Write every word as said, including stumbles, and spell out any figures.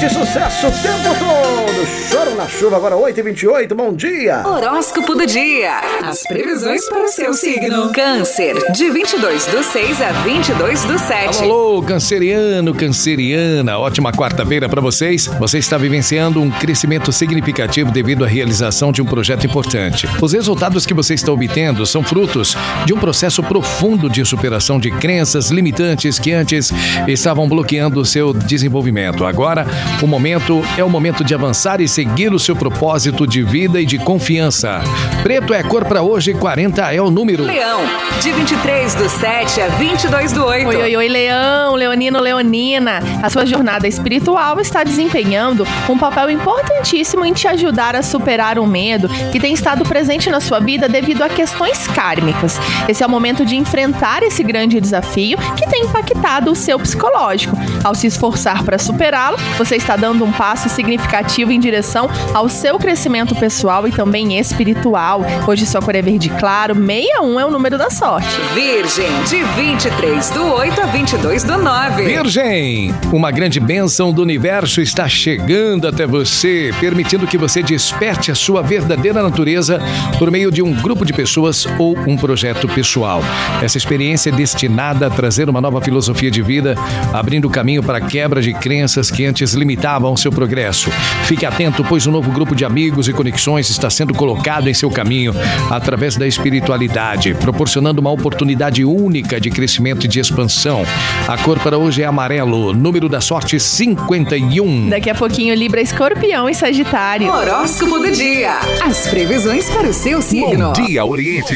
hit sucesso o tempo todo. Choro na chuva, agora oito e vinte e oito, bom dia. Horóscopo do dia. As previsões para o seu signo. Câncer, de vinte e dois do seis a vinte e dois do sete. Alô, canceriano, canceriana, ótima quarta-feira para vocês. Você está vivenciando um crescimento significativo devido à realização de um projeto importante. Os resultados que você está obtendo são frutos de um processo profundo de superação de crenças limitantes que antes estavam bloqueando o seu desenvolvimento. Agora, o momento é o momento de avançar e seguir o seu propósito de vida e de confiança. Preto é a cor para hoje, quarenta é o número. Leão, de vinte e três do sete a vinte e dois do oito. Oi, oi, oi, Leão, Leonino, Leonina. A sua jornada espiritual está desempenhando um papel importantíssimo em te ajudar a superar o medo que tem estado presente na sua vida devido a questões kármicas. Esse é o momento de enfrentar esse grande desafio que tem impactado o seu psicológico. Ao se esforçar para superá-lo, você está dando um passo significativo em direção ao seu crescimento pessoal e também espiritual. Hoje sua cor é verde claro, sessenta e um é o número da sorte. Virgem, de vinte e três do oito a vinte e dois do nove. Virgem, uma grande bênção do universo está chegando até você, permitindo que você desperte a sua verdadeira natureza por meio de um grupo de pessoas ou um projeto pessoal. Essa experiência é destinada a trazer uma nova filosofia de vida, abrindo caminho para a quebra de crenças que antes limitavam seu progresso. Fique atento, pois um novo grupo de amigos e conexões está sendo colocado em seu caminho através da espiritualidade, proporcionando uma oportunidade única de crescimento e de expansão. A cor para hoje é amarelo, número da sorte cinquenta e um. Daqui a pouquinho, Libra, Escorpião e Sagitário. Horóscopo do dia. As previsões para o seu signo. Bom dia, Oriente.